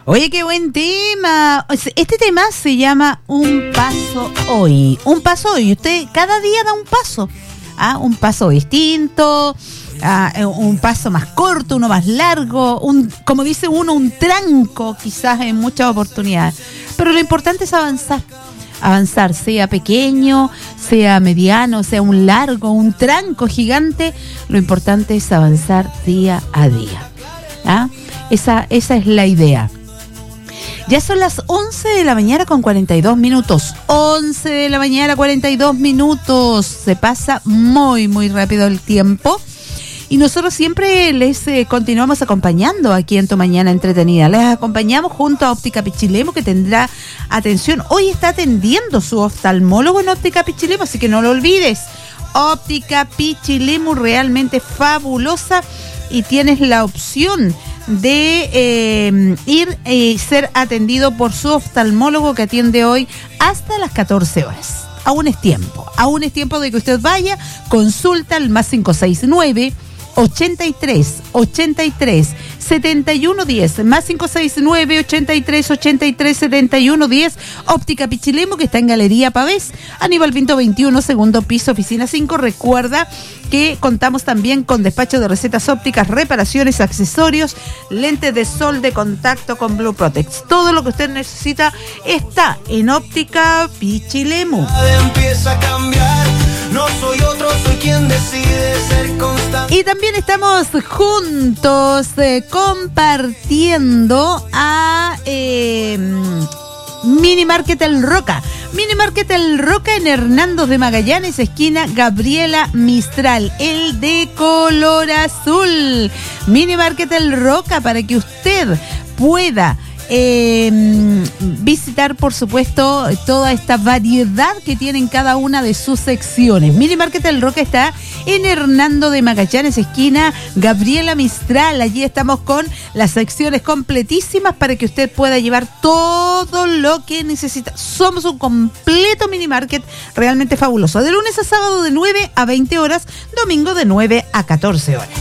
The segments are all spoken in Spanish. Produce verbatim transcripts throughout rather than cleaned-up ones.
Oye, qué buen tema. Este tema se llama Un Paso Hoy. Un paso hoy. Usted cada día da un paso. ¿Ah? Un paso distinto, ah, un paso más corto, uno más largo, un, como dice uno, un tranco quizás en muchas oportunidades. Pero lo importante es avanzar. Avanzar, sea pequeño, sea mediano, sea un largo, un tranco gigante. Lo importante es avanzar día a día. ¿Ah? Esa, esa es la idea. Ya son las once de la mañana con cuarenta y dos minutos. once de la mañana, cuarenta y dos minutos. Se pasa muy, muy rápido el tiempo. Y nosotros siempre les eh, continuamos acompañando aquí en Tu Mañana Entretenida. Les acompañamos junto a Óptica Pichilemu, que tendrá atención. Hoy está atendiendo su oftalmólogo en Óptica Pichilemu, así que no lo olvides. Óptica Pichilemu, realmente fabulosa. Y tienes la opción de eh, ir y eh, ser atendido por su oftalmólogo, que atiende hoy hasta las catorce horas. Aún es tiempo, aún es tiempo de que usted vaya, consulta al más cinco seis nueve, ochenta y tres, ochenta y tres, setenta y uno diez, más cinco seis nueve, ochenta y tres, ochenta y tres, setenta y uno diez. Óptica Pichilemu, que está en Galería Pavés, Aníbal Pinto veintiuno, segundo piso, oficina cinco. Recuerda que contamos también con despacho de recetas ópticas, reparaciones, accesorios, lentes de sol de contacto con Blue Protect. Todo lo que usted necesita está en Óptica Pichilemu. Empieza a cambiar, no soy otro, soy quien decide ser constante. Y también estamos juntos eh, compartiendo a eh, Mini Market El Roca. Mini Market El Roca en Hernando de Magallanes, esquina Gabriela Mistral, el de color azul. Mini Market El Roca, para que usted pueda Eh, visitar, por supuesto, toda esta variedad que tienen cada una de sus secciones. Mini Market El Roca está en Hernando de Magallanes, esquina Gabriela Mistral. Allí estamos con las secciones completísimas para que usted pueda llevar todo lo que necesita. Somos un completo mini market realmente fabuloso. De lunes a sábado de nueve a veinte horas, domingo de nueve a catorce horas.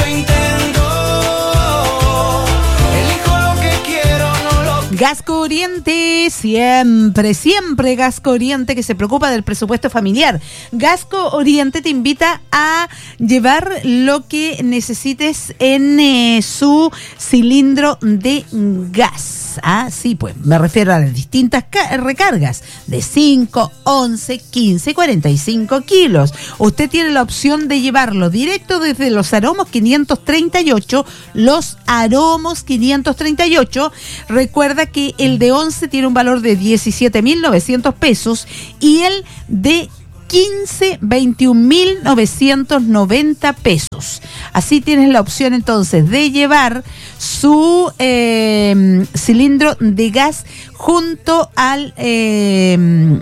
Gasco Oriente, siempre, siempre Gasco Oriente, que se preocupa del presupuesto familiar. Gasco Oriente te invita a llevar lo que necesites en eh, su cilindro de gas. Ah, sí, pues me refiero a las distintas ca- recargas de cinco, once, quince, cuarenta y cinco kilos. Usted tiene la opción de llevarlo directo desde Los Aromos quinientos treinta y ocho. Los Aromos quinientos treinta y ocho. Recuerda que el de once tiene un valor de diecisiete mil novecientos pesos y el de quince, veintiún mil novecientos noventa pesos. Así tienes la opción entonces de llevar su eh, cilindro de gas junto al eh,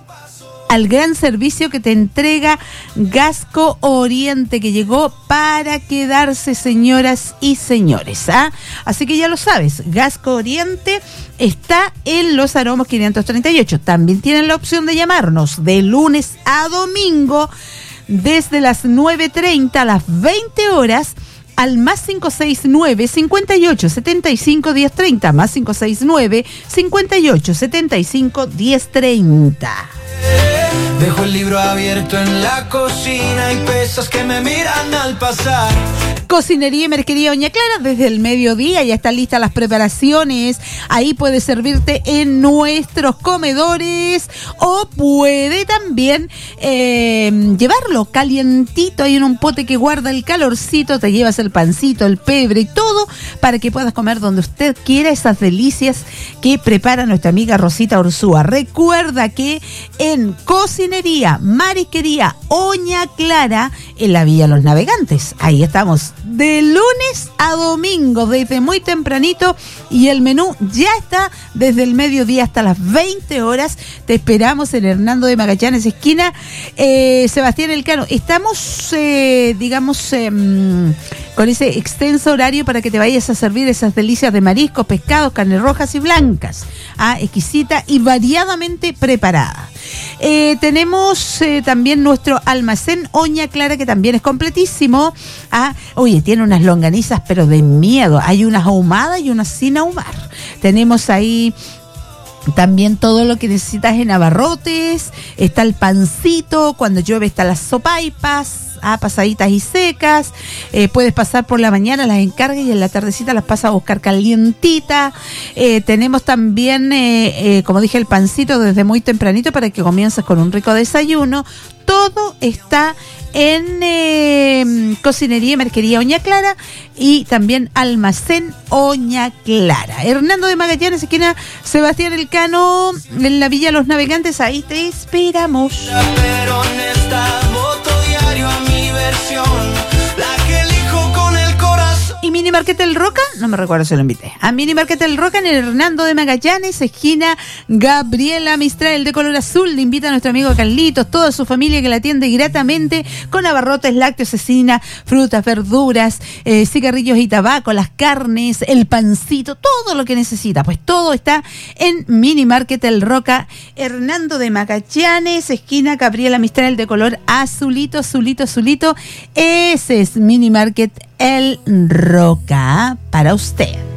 al gran servicio que te entrega Gasco Oriente, que llegó para quedarse, señoras y señores. ¿Ah? Así que ya lo sabes, Gasco Oriente está en Los Aromos quinientos treinta y ocho. También tienen la opción de llamarnos de lunes a domingo desde las nueve treinta a las veinte horas al más cinco seis nueve, cincuenta y ocho, setenta y cinco, diez treinta, más cinco seis nueve, cincuenta y ocho, setenta y cinco, diez treinta. Dejo el libro abierto en la cocina y pesas que me miran al pasar. Cocinería y Merquería Doña Clara, desde el mediodía ya están listas las preparaciones. Ahí puedes servirte en nuestros comedores o puede también eh, llevarlo calientito ahí en un pote que guarda el calorcito. Te llevas el pancito, el pebre y todo para que puedas comer donde usted quiera esas delicias que prepara nuestra amiga Rosita Ursúa. Recuerda que en Cocinería, Marisquería Oña Clara, en la Villa Los Navegantes, ahí estamos de lunes a domingo, desde muy tempranito, y el menú ya está desde el mediodía hasta las veinte horas. Te esperamos en Hernando de Magallanes, esquina eh, Sebastián Elcano. Estamos, eh, digamos, eh, con ese extenso horario para que te vayas a servir esas delicias de mariscos, pescados, carnes rojas y blancas, ah, exquisita y variadamente preparada. Eh, tenemos eh, también nuestro almacén Oña Clara, que también es completísimo. Ah, oye, tiene unas longanizas, pero de miedo. Hay unas ahumadas y unas sin ahumar. Tenemos ahí también todo lo que necesitas en abarrotes. Está el pancito, cuando llueve están las sopaipas, ah, pasaditas y secas. Eh, puedes pasar por la mañana, las encargas y en la tardecita las pasas a buscar calientita. Eh, tenemos también, eh, eh, como dije, el pancito desde muy tempranito para que comiences con un rico desayuno. Todo está en eh, Cocinería y Merquería Oña Clara y también Almacén Oña Clara. Hernando de Magallanes, esquina Sebastián Elcano, en la Villa Los Navegantes. Ahí te esperamos. Pero en esta moto diario a mi versión, la que elijo con el corazón. ¿Y Mini Market El Roca? No me recuerdo si lo invité. A Mini Market El Roca en el Hernando de Magallanes, esquina Gabriela Mistral de color azul. Le invita a nuestro amigo Carlitos, toda su familia que la atiende gratamente con abarrotes, lácteos, cecina, frutas, verduras, eh, cigarrillos y tabaco, las carnes, el pancito, todo lo que necesita. Pues todo está en Mini Market El Roca, Hernando de Magallanes, esquina Gabriela Mistral de color azulito, azulito, azulito. Ese es Mini Market El Roca para usted.